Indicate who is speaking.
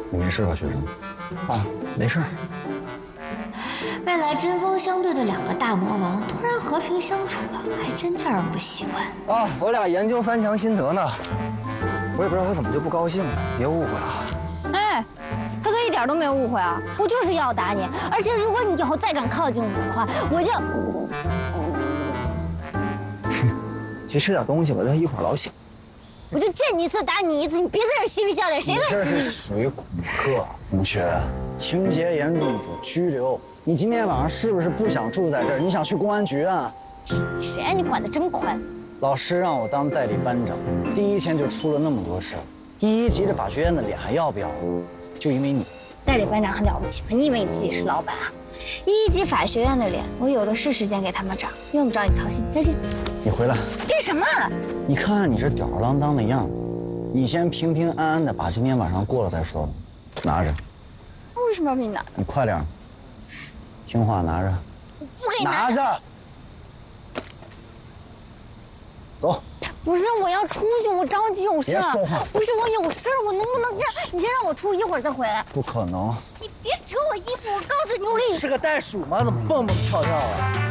Speaker 1: 你没事吧，学生？啊，没事。
Speaker 2: 未来针锋相对的两个大魔王突然和平相处了，还真叫人不习惯。
Speaker 1: 啊，我俩研究翻墙心得呢。我也不知道他怎么就不高兴了，别误会啊。
Speaker 3: 哎，他哥一点都没误会啊，我就是要打你，而且如果你以后再敢靠近我的话，我就……
Speaker 1: 去吃点东西吧，他一会儿老醒。
Speaker 3: 我就见你一次打你一次，你别在这嬉皮笑脸，谁敢
Speaker 1: 这是属于恐吓，同学，情节严重者拘留。你今天晚上是不是不想住在这儿？你想去公安局啊？
Speaker 3: 谁啊？你管得真宽。
Speaker 1: 老师让我当代理班长，第一天就出了那么多事儿。1级的法学院的脸还要不要？就因为你。
Speaker 3: 代理班长很了不起吗？你以为你自己是老板啊？1级法学院的脸，我有的是时间给他们长，用不着你操心。再见。
Speaker 1: 你回来。
Speaker 3: 干什么？
Speaker 1: 你看你这吊儿郎当的样子，你先平平安安的把今天晚上过了再说吧。拿着。
Speaker 3: 为什么要给你拿？
Speaker 1: 你快点，听话拿着。
Speaker 3: 不给你
Speaker 1: 拿着。走。
Speaker 3: 不是，我要出去，我着急有事。
Speaker 1: 别说话。
Speaker 3: 不是，我有事，我能不能你先让我出，一会儿再回来？
Speaker 1: 不可能。
Speaker 3: 你别扯我衣服，我告诉你，我给你
Speaker 1: 是个袋鼠吗？怎么蹦蹦跳跳的？